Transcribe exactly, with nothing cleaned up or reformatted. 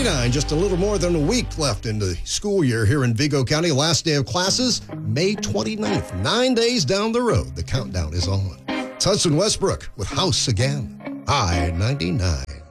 ninety-nine, just a little more than a week left in the school year here in Vigo County. Last day of classes, May twenty-ninth. Nine days down the road, the countdown is on. It's Hudson Westbrook with House Again, I ninety-nine.